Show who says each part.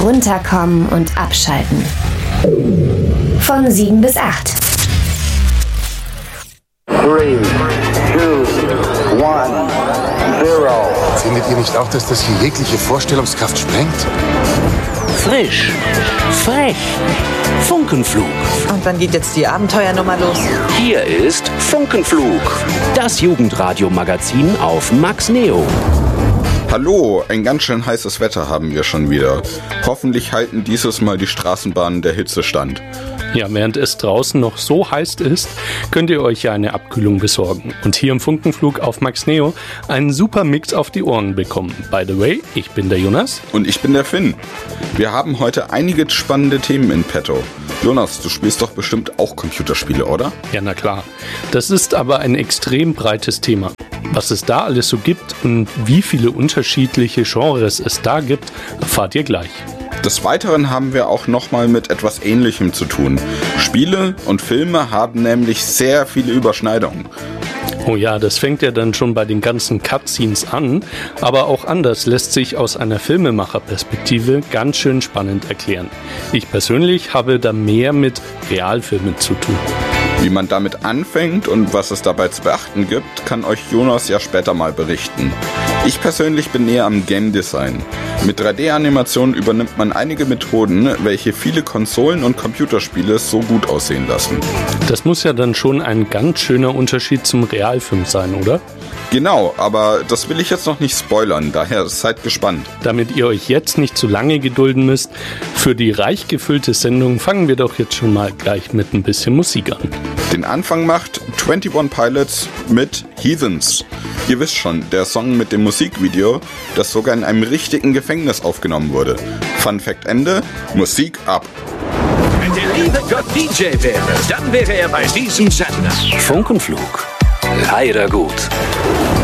Speaker 1: Runterkommen und abschalten. Von 7 bis 8.
Speaker 2: 3, 2, 1, 0.
Speaker 3: Findet ihr nicht auch, dass das hier jegliche Vorstellungskraft sprengt?
Speaker 4: Frisch, frech, Funkenflug.
Speaker 5: Und wann geht jetzt die Abenteuernummer los?
Speaker 4: Hier ist Funkenflug, das Jugendradio-Magazin auf Max Neo.
Speaker 6: Hallo, ein ganz schön heißes Wetter haben wir schon wieder. Hoffentlich halten dieses Mal die Straßenbahnen der Hitze stand.
Speaker 7: Ja, während es draußen noch so heiß ist, könnt ihr euch ja eine Abkühlung besorgen und hier im Funkenflug auf Max Neo einen super Mix auf die Ohren bekommen. By the way, ich bin der Jonas.
Speaker 6: Und ich bin der Finn. Wir haben heute einige spannende Themen in petto. Jonas, du spielst doch bestimmt auch Computerspiele, oder?
Speaker 7: Ja, na klar. Das ist aber ein extrem breites Thema. Was es da alles so gibt und wie viele unterschiedliche Genres es da gibt, erfahrt ihr gleich.
Speaker 6: Des Weiteren haben wir auch nochmal mit etwas Ähnlichem zu tun. Spiele und Filme haben nämlich sehr viele Überschneidungen.
Speaker 7: Oh ja, das fängt ja dann schon bei den ganzen Cutscenes an, aber auch anders lässt sich aus einer Filmemacherperspektive ganz schön spannend erklären. Ich persönlich habe da mehr mit Realfilmen zu tun.
Speaker 6: Wie man damit anfängt und was es dabei zu beachten gibt, kann euch Jonas ja später mal berichten. Ich persönlich bin näher am Game Design. Mit 3D-Animationen übernimmt man einige Methoden, welche viele Konsolen und Computerspiele so gut aussehen lassen.
Speaker 7: Das muss ja dann schon ein ganz schöner Unterschied zum Realfilm sein, oder?
Speaker 6: Genau, aber das will ich jetzt noch nicht spoilern, daher seid gespannt.
Speaker 7: Damit ihr euch jetzt nicht zu lange gedulden müsst, für die reich gefüllte Sendung fangen wir doch jetzt schon mal gleich mit ein bisschen Musik an.
Speaker 6: Den Anfang macht 21 Pilots mit Heathens. Ihr wisst schon, der Song mit dem Musikvideo, das sogar in einem richtigen Gefängnis aufgenommen wurde. Fun Fact Ende, Musik ab.
Speaker 8: Wenn der liebe Gott DJ wäre, dann wäre er bei diesem Sender.
Speaker 4: Funkenflug, leider gut.